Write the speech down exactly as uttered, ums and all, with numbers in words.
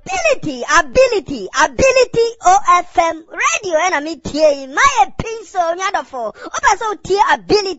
ability, ability, ability O F M radio and I mean T A my pencil nyadofo. Opa so T ability